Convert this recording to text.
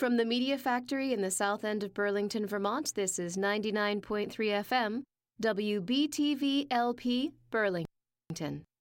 From the Media Factory in the south end of Burlington, Vermont, this is 99.3 FM, WBTV-LP, Burlington.